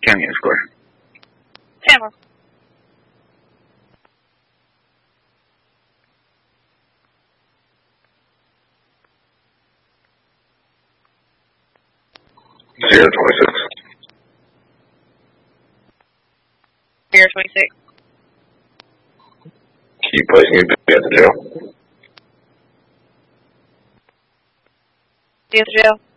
County escort. Tamara. Sierra 26. Sierra 26. Can you place me at the jail? Be at the jail.